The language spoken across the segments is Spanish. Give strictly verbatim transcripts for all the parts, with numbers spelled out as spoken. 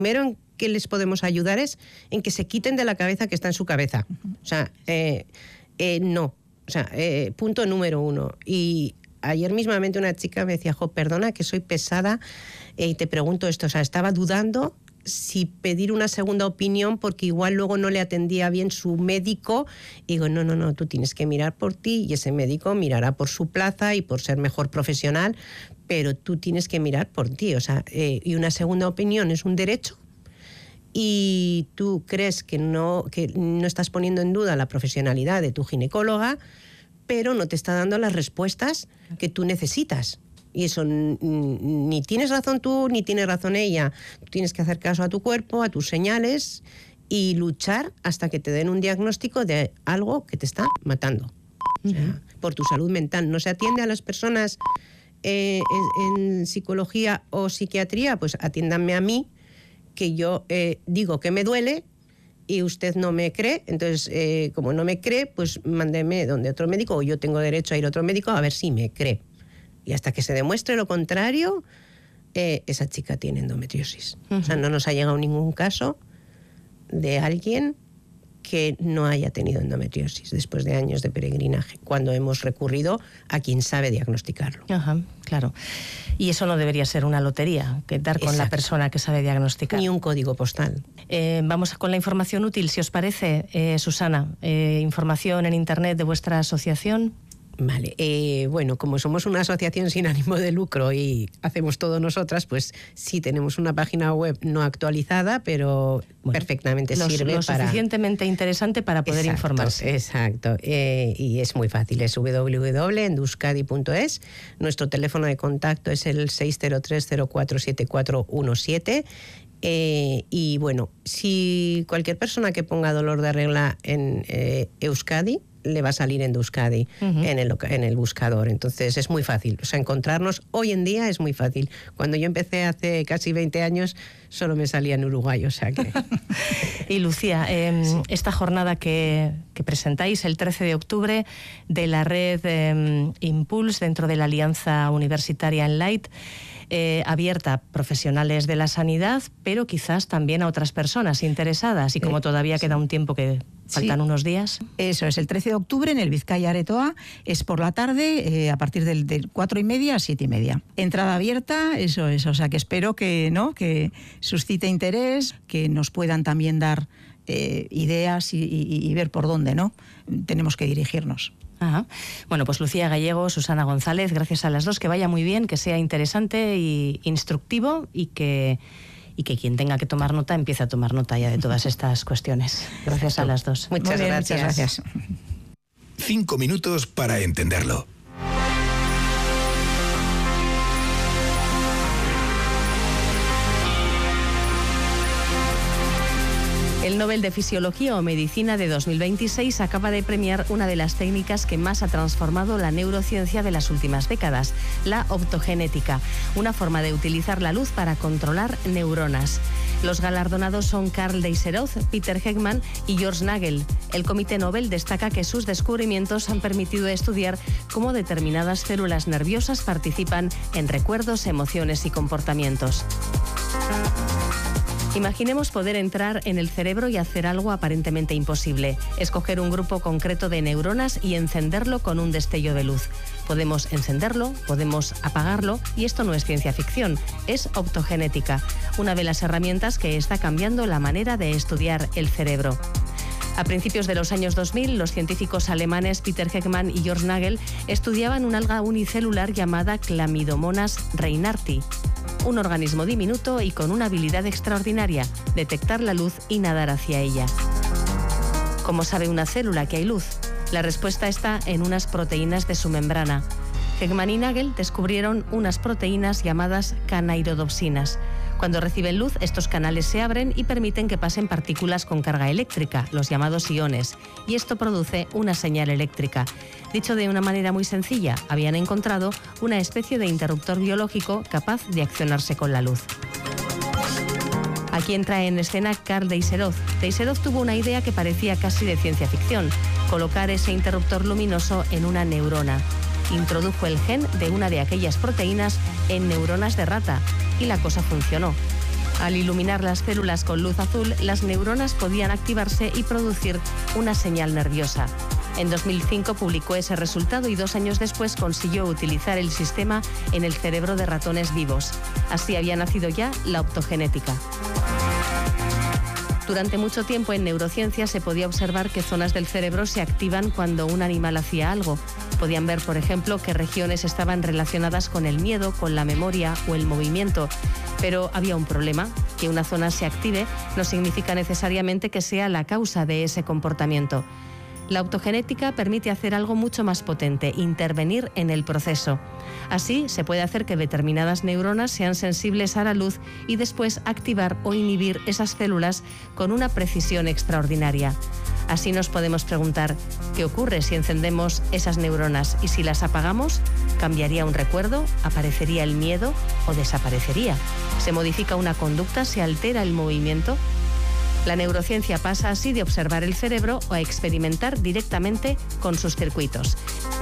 primero en que les podemos ayudar es en que se quiten de la cabeza que está en su cabeza. O sea, eh, eh, no. O sea, eh, punto número uno. Y ayer mismamente una chica me decía, jo, perdona que soy pesada eh, y te pregunto esto. O sea, estaba dudando si pedir una segunda opinión porque igual luego no le atendía bien su médico. Y digo, no, no, no, tú tienes que mirar por ti y ese médico mirará por su plaza y por ser mejor profesional, pero tú tienes que mirar por ti. O sea, eh, y una segunda opinión es un derecho. Y tú crees que no, que no estás poniendo en duda la profesionalidad de tu ginecóloga, pero no te está dando las respuestas que tú necesitas. Y eso ni tienes razón tú, ni tiene razón ella. Tú tienes que hacer caso a tu cuerpo, a tus señales y luchar hasta que te den un diagnóstico de algo que te está matando. Uh-huh. O sea, por tu salud mental. No se atiende a las personas eh, en, en psicología o psiquiatría, pues atiéndanme a mí, que yo eh, digo que me duele y usted no me cree, entonces eh, como no me cree, pues mándeme donde otro médico, o yo tengo derecho a ir a otro médico a ver si me cree. Y hasta que se demuestre lo contrario, eh, esa chica tiene endometriosis. Uh-huh. O sea, no nos ha llegado ningún caso de alguien que no haya tenido endometriosis después de años de peregrinaje, cuando hemos recurrido a quien sabe diagnosticarlo. Ajá, claro. Y eso no debería ser una lotería, que dar con Exacto. la persona que sabe diagnosticar. Ni un código postal. Eh, vamos con la información útil, si os parece, eh, Susana. Eh, información en internet de vuestra asociación. Vale, eh, bueno, como somos una asociación sin ánimo de lucro y hacemos todo nosotras, pues sí tenemos una página web no actualizada, pero bueno, perfectamente lo, sirve lo para... suficientemente interesante para poder exacto, informarse. Exacto, eh, y es muy fácil, es doble u doble u doble punto enduscadi punto es. Nuestro teléfono de contacto es el seis cero tres cero cuatro siete cuatro uno siete. Eh, y bueno, si cualquier persona que ponga dolor de regla en eh, Euskadi, le va a salir en Euskadi, uh-huh. en, el, en el buscador. Entonces es muy fácil. O sea, encontrarnos hoy en día es muy fácil. Cuando yo empecé hace casi veinte años, solo me salía en Uruguay, o sea que... Y Lucía, eh, sí. esta jornada que, que presentáis el trece de octubre de la red eh, Impulse dentro de la Alianza Universitaria Enlight, Eh, abierta a profesionales de la sanidad, pero quizás también a otras personas interesadas. Y como eh, todavía sí. queda un tiempo, que faltan sí. unos días. Eso es, el trece de octubre en el Vizcaya Aretoa, es por la tarde, eh, a partir del, del cuatro y media a siete y media. Entrada abierta, eso es, o sea que espero que, ¿no? que suscite interés, que nos puedan también dar eh, ideas y, y, y ver por dónde, ¿no? tenemos que dirigirnos. Ajá. Bueno, pues Lucía Gallego, Susana González, gracias a las dos, que vaya muy bien, que sea interesante e instructivo y que, y que quien tenga que tomar nota empiece a tomar nota ya de todas estas cuestiones. Gracias a las dos. Muchas bien, gracias. Muchas gracias. Cinco minutos para entenderlo. El Nobel de Fisiología o Medicina de dos mil veintiséis acaba de premiar una de las técnicas que más ha transformado la neurociencia de las últimas décadas, la optogenética, una forma de utilizar la luz para controlar neuronas. Los galardonados son Carl Deisseroth, Peter Heckmann y George Nagel. El Comité Nobel destaca que sus descubrimientos han permitido estudiar cómo determinadas células nerviosas participan en recuerdos, emociones y comportamientos. Imaginemos poder entrar en el cerebro y hacer algo aparentemente imposible, escoger un grupo concreto de neuronas y encenderlo con un destello de luz. Podemos encenderlo, podemos apagarlo, y esto no es ciencia ficción, es optogenética, una de las herramientas que está cambiando la manera de estudiar el cerebro. A principios de los años dos mil, los científicos alemanes Peter Heckmann y George Nagel estudiaban un alga unicelular llamada Chlamydomonas reinhardti, un organismo diminuto y con una habilidad extraordinaria, detectar la luz y nadar hacia ella. ¿Cómo sabe una célula que hay luz? La respuesta está en unas proteínas de su membrana. Heckmann y Nagel descubrieron unas proteínas llamadas canaidodopsinas. Cuando reciben luz, estos canales se abren y permiten que pasen partículas con carga eléctrica, los llamados iones, y esto produce una señal eléctrica. Dicho de una manera muy sencilla, habían encontrado una especie de interruptor biológico capaz de accionarse con la luz. Aquí entra en escena Carl Deisseroth. Deisseroth tuvo una idea que parecía casi de ciencia ficción: colocar ese interruptor luminoso en una neurona. Introdujo el gen de una de aquellas proteínas en neuronas de rata y la cosa funcionó. Al iluminar las células con luz azul, las neuronas podían activarse y producir una señal nerviosa. En dos mil cinco publicó ese resultado y dos años después consiguió utilizar el sistema en el cerebro de ratones vivos. Así había nacido ya la optogenética. Durante mucho tiempo en neurociencia se podía observar que zonas del cerebro se activan cuando un animal hacía algo. Podían ver, por ejemplo, qué regiones estaban relacionadas con el miedo, con la memoria o el movimiento. Pero había un problema. Que una zona se active no significa necesariamente que sea la causa de ese comportamiento. La optogenética permite hacer algo mucho más potente, intervenir en el proceso. Así, se puede hacer que determinadas neuronas sean sensibles a la luz y después activar o inhibir esas células con una precisión extraordinaria. Así nos podemos preguntar, ¿qué ocurre si encendemos esas neuronas? Y si las apagamos, ¿cambiaría un recuerdo? ¿Aparecería el miedo o desaparecería? ¿Se modifica una conducta? ¿Se altera el movimiento? La neurociencia pasa así de observar el cerebro a experimentar directamente con sus circuitos.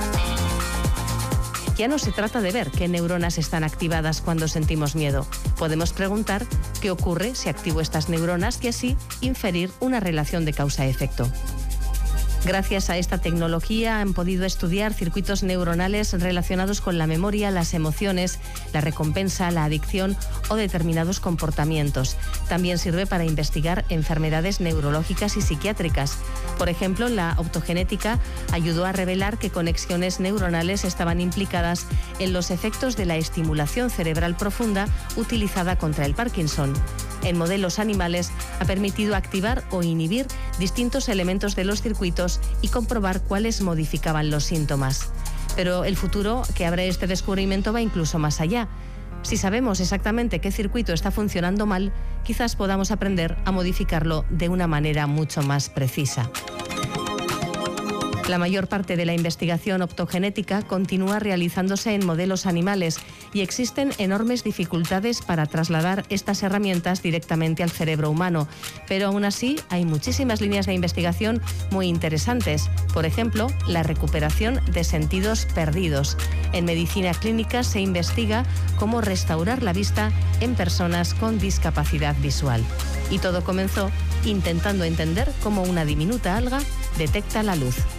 Ya no se trata de ver qué neuronas están activadas cuando sentimos miedo. Podemos preguntar qué ocurre si activo estas neuronas y así inferir una relación de causa-efecto. Gracias a esta tecnología han podido estudiar circuitos neuronales relacionados con la memoria, las emociones, la recompensa, la adicción o determinados comportamientos. También sirve para investigar enfermedades neurológicas y psiquiátricas. Por ejemplo, la optogenética ayudó a revelar que conexiones neuronales estaban implicadas en los efectos de la estimulación cerebral profunda utilizada contra el Parkinson. En modelos animales ha permitido activar o inhibir distintos elementos de los circuitos y comprobar cuáles modificaban los síntomas. Pero el futuro que abre este descubrimiento va incluso más allá. Si sabemos exactamente qué circuito está funcionando mal, quizás podamos aprender a modificarlo de una manera mucho más precisa. La mayor parte de la investigación optogenética continúa realizándose en modelos animales y existen enormes dificultades para trasladar estas herramientas directamente al cerebro humano. Pero aún así hay muchísimas líneas de investigación muy interesantes. Por ejemplo, la recuperación de sentidos perdidos. En medicina clínica se investiga cómo restaurar la vista en personas con discapacidad visual. Y todo comenzó intentando entender cómo una diminuta alga detecta la luz.